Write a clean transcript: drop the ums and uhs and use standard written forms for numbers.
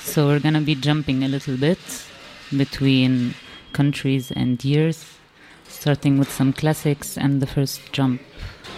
So we're gonna be jumping a little bit between countries and years, starting with some classics and the first jump